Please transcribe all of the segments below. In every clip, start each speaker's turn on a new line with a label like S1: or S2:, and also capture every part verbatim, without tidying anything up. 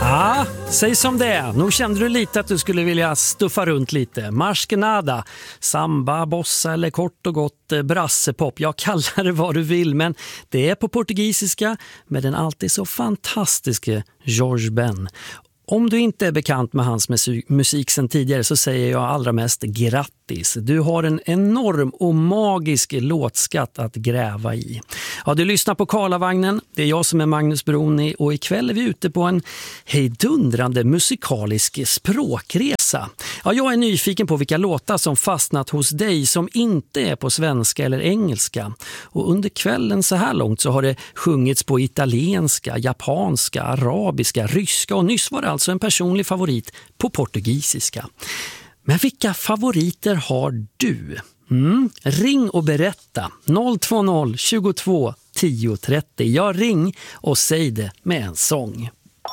S1: Ja, säg som det är. Nog kände du lite att du skulle vilja stuffa runt lite. Marskenada, samba, bossa eller kort och gott brassepop. Jag kallar det vad du vill, men det är på portugisiska med den alltid så fantastiska Jorge Ben. Om du inte är bekant med hans musik sedan tidigare så säger jag allra mest grattis. Du har en enorm och magisk låtskatt att gräva i. Ja, du lyssnar på Karlavagnen. Det är jag som är Magnus Broni och ikväll är vi ute på en hejdundrande musikalisk språkresa. Ja, jag är nyfiken på vilka låtar som fastnat hos dig som inte är på svenska eller engelska. Och under kvällen så här långt så har det sjungits på italienska, japanska, arabiska, ryska och nyss var det alltså en personlig favorit på portugisiska. Men vilka favoriter har du? Mm. Ring och berätta. noll två noll tjugotvå tio trettio. Jag ring och säg det med en sång.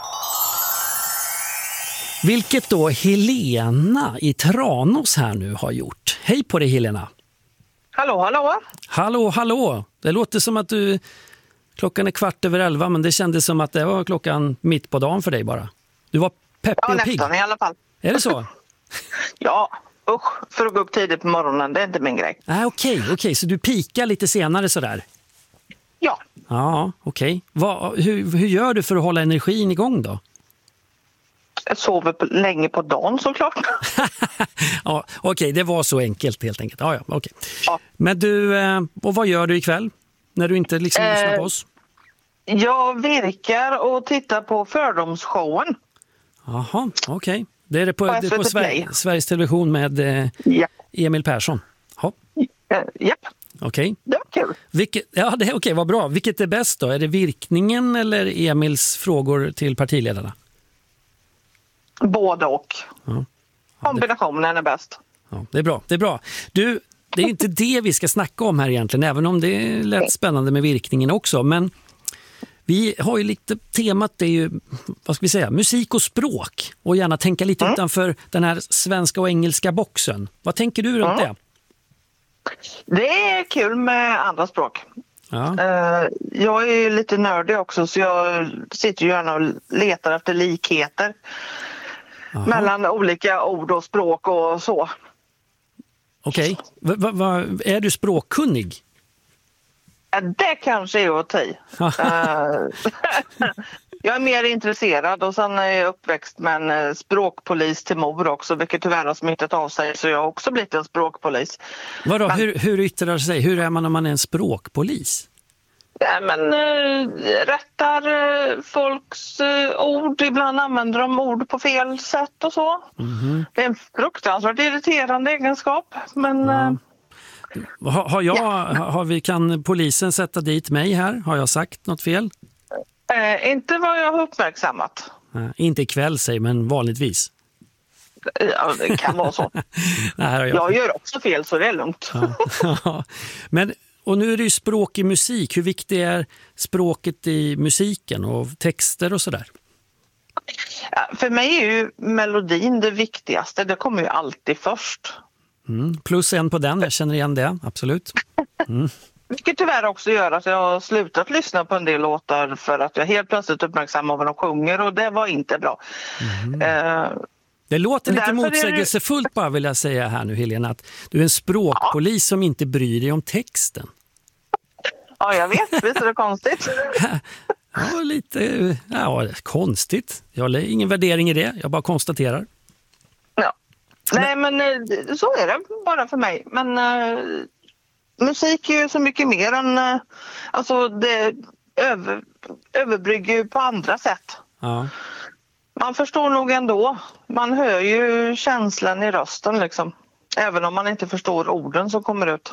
S1: Vilket då Helena i Tranås här nu har gjort. Hej på dig Helena.
S2: Hallå, hallå.
S1: Hallå, hallå. Det låter som att du... Klockan är kvart över elva, men det kändes som att det var klockan mitt på dagen för dig bara. Du var peppig
S2: ja,
S1: och pigg.
S2: nästan i alla fall.
S1: Är det så?
S2: Ja, usch, för att gå upp tidigt på morgonen, det är inte min grej.
S1: Ah, okej, okay, okay, så du pikar lite senare sådär?
S2: Ja.
S1: Ja, okej. Okay. Hur, hur gör du för att hålla energin igång då?
S2: Jag sover på, länge på dagen såklart.
S1: Ja, okej, okay, det var så enkelt helt enkelt. Ja, ja, okay.
S2: Ja.
S1: Men du, och vad gör du ikväll när du inte liksom eh, lyssnar på oss?
S2: Jag virkar och tittar på fördomsshowen.
S1: Jaha, okej. Okay. Det är det på,
S2: på,
S1: det är på Sver- Sveriges Television med eh,
S2: ja.
S1: Emil Persson. Ja.
S2: Uh, japp.
S1: Okej. Okay.
S2: Det var kul.
S1: Vilket, ja, det är okej, okay, vad bra. Vilket är bäst då? Är det virkningen eller Emils frågor till partiledarna?
S2: Både och.
S1: Ja. Ja,
S2: kombinationen är bäst.
S1: Ja, det är bra. Det är bra. Du, det är inte det vi ska snacka om här egentligen, även om det är lätt spännande med virkningen också. Men vi har ju lite temat, det är ju, vad ska vi säga, musik och språk. Och gärna tänka lite mm. utanför den här svenska och engelska boxen. Vad tänker du runt mm. det?
S2: Det är kul med andra språk.
S1: Ja.
S2: Jag är ju lite nördig också, så jag sitter ju gärna och letar efter likheter. Aha. Mellan olika ord och språk och så.
S1: Okej. Okay. Va, va, är du språkkunnig?
S2: Det kanske är att ta i. Jag är mer intresserad och sen är jag uppväxt med en språkpolis till mor också, vilket tyvärr har smittat av sig, så jag har också blivit en språkpolis.
S1: Vadå,
S2: men,
S1: hur, hur yttrar det sig? Hur är man om man är en språkpolis?
S2: Ja, men äh, rättar äh, folks äh, ord, ibland använder de ord på fel sätt och så. Mm-hmm. Det är en fruktansvärt irriterande egenskap, men...
S1: Ja.
S2: Äh,
S1: Har, har jag,
S2: ja.
S1: har vi, kan polisen sätta dit mig här? Har jag sagt något fel?
S2: Äh, inte vad jag har uppmärksammat.
S1: Äh, inte ikväll, säg, men vanligtvis.
S2: Ja, det kan vara så. Nej, jag... jag gör också fel, så det är lugnt.
S1: Ja. Men, och nu är det ju språk i musik. Hur viktigt är språket i musiken och texter och sådär?
S2: Ja, för mig är ju melodin det viktigaste. Det kommer ju alltid först.
S1: Mm, plus en på den, jag känner igen det, absolut. Mm.
S2: Vilket tyvärr också gör att jag har slutat lyssna på en del låtar för att jag helt plötsligt uppmärksammar vad de sjunger, och det var inte bra.
S1: Mm.
S2: Uh,
S1: det låter lite motsägelsefullt du... bara vill jag säga här nu, Helena, att du är en språkpolis ja. som inte bryr dig om texten.
S2: Ja, jag vet, visst är det konstigt?
S1: Ja, lite ja, konstigt. Jag har ingen värdering i det, jag bara konstaterar.
S2: Ja. Nej, men så är det bara för mig. Men uh, musik är ju så mycket mer än... Uh, alltså, det över, överbrygger ju på andra sätt. Ja. Man förstår nog ändå. Man hör ju känslan i rösten, liksom. Även om man inte förstår orden som kommer ut.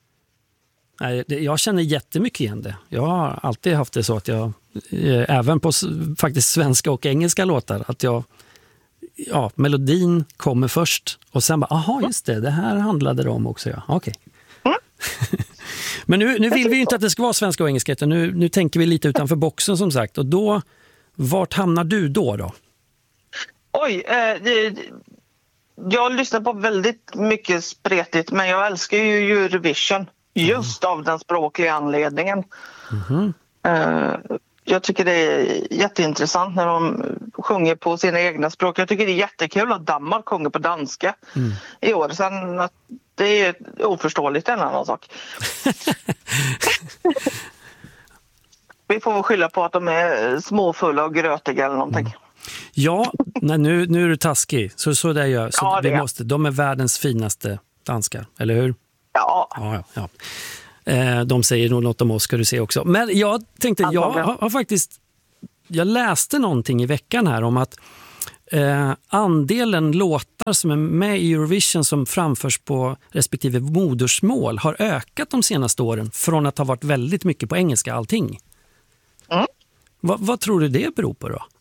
S1: Nej, jag känner jättemycket igen det. Jag har alltid haft det så att jag, även på faktiskt svenska och engelska låtar, att jag... Ja, melodin kommer först och sen bara, aha, just det, det här handlade det om också, ja. Okej. Okay. Mm. Men nu, nu vill vi ju inte att det ska vara svenska och engelska, utan nu, nu tänker vi lite utanför boxen som sagt. Och då, vart hamnar du då då?
S2: Oj, eh, det, jag lyssnar på väldigt mycket spretigt, men jag älskar ju Eurovision just mm. av den språkliga anledningen. Mm-hmm. Eh, jag tycker det är jätteintressant när de sjunger på sina egna språk. Jag tycker det är jättekul att Danmark sjunger på danska mm. i år. Sen att det är oförståeligt en annan sak. Vi får skylla på att de är småfulla och grötiga eller någonting. Mm.
S1: Ja, nej, nu, nu är du taskig. Så, så där gör. Så
S2: ja,
S1: vi måste, de är världens finaste danskar, eller hur?
S2: Ja.
S1: ja, ja, ja. Eh, de säger nog något om oss, ska du se också. Men jag tänkte, jag har, har faktiskt... Jag läste någonting i veckan här om att eh, andelen låtar som är med i Eurovision som framförs på respektive modersmål har ökat de senaste åren från att ha varit väldigt mycket på engelska allting.
S2: Mm.
S1: Va, vad tror du det beror på då?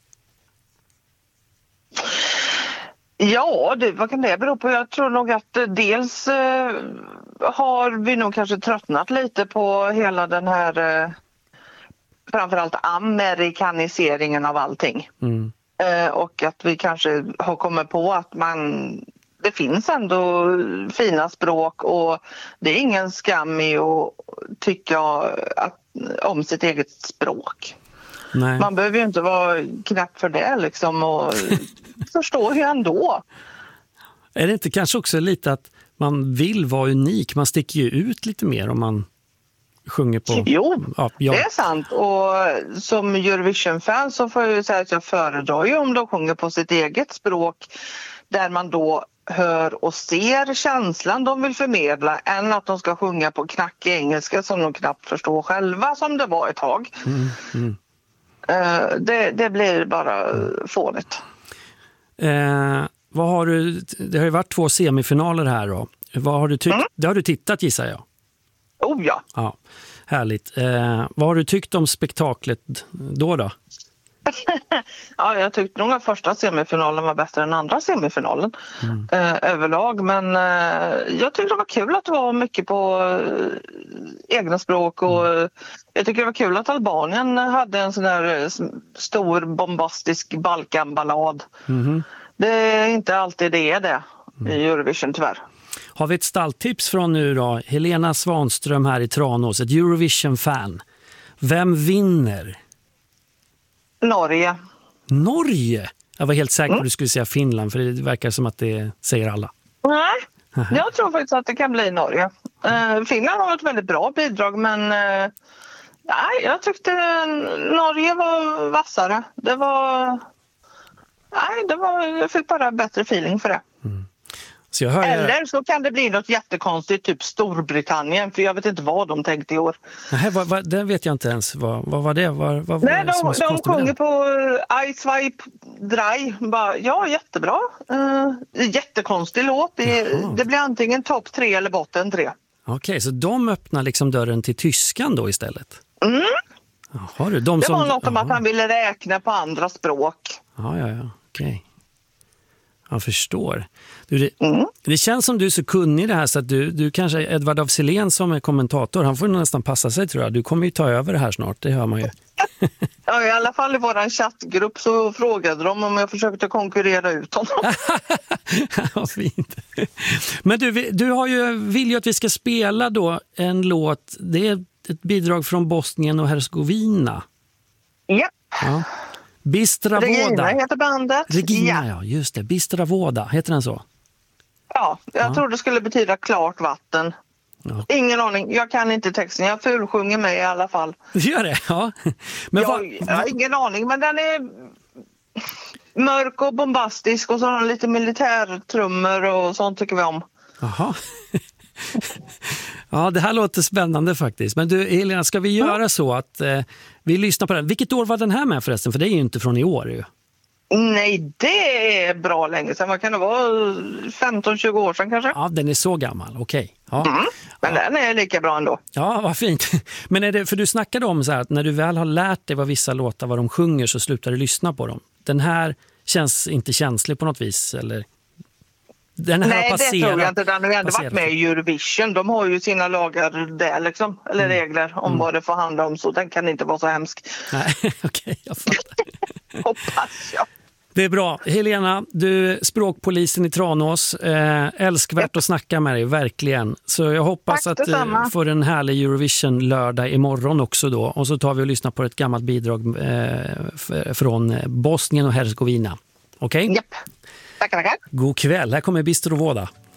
S2: Ja, det, vad kan det bero på? Jag tror nog att dels eh, har vi nog kanske tröttnat lite på hela den här eh, framförallt amerikaniseringen av allting. Mm. Eh, och att vi kanske har kommit på att man, det finns ändå fina språk och det är ingen skam i att tycka att, om sitt eget språk. Nej. Man behöver ju inte vara knäpp för det liksom och förstår ju ändå.
S1: Är det inte kanske också lite att man vill vara unik? Man sticker ju ut lite mer om man sjunger på...
S2: Jo,
S1: ja, ja.
S2: det är sant. Och som Eurovision-fan så får jag ju säga att jag föredrar ju om de sjunger på sitt eget språk där man då hör och ser känslan de vill förmedla än att de ska sjunga på knackig engelska som de knappt förstår själva som det var ett tag. Mm, mm. Uh, det, det blir bara uh, fånigt.
S1: Eh, vad har du, det har ju varit två semifinaler här då. Vad har du tyckt? Mm. Det har du tittat gissar jag.
S2: Oh ja.
S1: Ja, härligt. Eh, vad har du tyckt om spektaklet då då?
S2: Ja, jag tyckte nog att första semifinalen var bättre än andra semifinalen mm. eh, överlag. Men eh, jag tyckte det var kul att det var mycket på eh, egna språk och mm. jag tycker det var kul att Albanien hade en sån där stor bombastisk Balkanballad. Mm. Det är inte alltid det är det mm. i Eurovision tyvärr.
S1: Har vi ett stalltips från nu då? Helena Svanström här i Tranås, ett Eurovision-fan. Vem vinner?
S2: Norge.
S1: Norge? Jag var helt säker på mm. att du skulle säga Finland, för det verkar som att det säger alla.
S2: Nej, jag tror faktiskt att det kan bli Norge. Uh, Finland har ett väldigt bra bidrag, men uh, nej, jag tyckte Norge var vassare. Det var... Nej, det var, jag fick bara bättre feeling för det. Mm. Så jag hör... Eller så kan det bli något jättekonstigt, typ Storbritannien, för jag vet inte vad de tänkte i år. Nej,
S1: vad, vad, det vet jag inte ens. Vad, vad var det? Vad, vad
S2: Nej,
S1: var
S2: de, de sjunger på I Swipe Dry. Bara, ja, jättebra. Uh, jättekonstig låt. Det, det blir antingen topp tre eller botten tre.
S1: Okej, okay, så de öppnar liksom dörren till tyskan då istället?
S2: Mm.
S1: Jaha, det, de
S2: det
S1: som...
S2: var något om att han ville räkna på andra språk.
S1: Ja, ja, ja. Okej. Okay. Jag förstår. Du, det, mm. det känns som du är så kunnig i det här så att du, du kanske, Edvard af Sillén som är kommentator, han får nästan passa sig tror jag. Du kommer ju ta över det här snart, det hör man ju.
S2: Ja, i alla fall i vår chattgrupp så frågade de om jag försökte konkurrera ut honom.
S1: Ja, fint. Men du, du har ju, vill ju att vi ska spela då en låt, det är ett bidrag från Bosnien och Hercegovina.
S2: Yep.
S1: Ja. Bistra
S2: Regina
S1: Voda.
S2: heter bandet.
S1: Regina, ja. ja, just det. Bistra Voda, heter den så?
S2: Ja, jag ja. tror det skulle betyda klart vatten. Ja. Ingen aning, jag kan inte texten. Jag fulsjunger med i alla fall.
S1: Gör det, ja. Men
S2: jag,
S1: va,
S2: jag har ingen aning, men den är mörk och bombastisk och så har den lite militärtrummor och sånt tycker vi om.
S1: Jaha. Ja, det här låter spännande faktiskt. Men du, Helena, ska vi göra mm. så att eh, vi lyssnar på den? Vilket år var den här med förresten? För det är ju inte från i år ju.
S2: Nej, det är bra länge sedan. Vad kan det vara? femton tjugo år sedan kanske?
S1: Ja, den är så gammal. Okej. Okay. Ja.
S2: Mm. Men
S1: ja.
S2: den är lika bra ändå.
S1: Ja, vad fint. Men är det, för du snackade om så här att när du väl har lärt dig vad vissa låtar, vad de sjunger, så slutar du lyssna på dem. Den här känns inte känslig på något vis, eller? Den här
S2: Nej,
S1: passerat,
S2: det tror jag inte. Den har ju ändå varit med i Eurovision. De har ju sina lagar där liksom, eller mm. regler om mm. vad det får handla om, så den kan inte vara så hemsk.
S1: Nej, okej, okay, jag fattar.
S2: Hoppas jag.
S1: Det är bra. Helena, du är språkpolisen i Tranås. Eh, älskvärt yep. att snacka med dig, verkligen. Så jag hoppas Tack, att du eh, får en härlig Eurovision-lördag imorgon också då. Och så tar vi och lyssnar på ett gammalt bidrag eh, f- från Bosnien och Herzegovina. Okej? Okay?
S2: Japp. Yep. Tackar, tackar.
S1: God kväll. Här kommer Bistro Voda.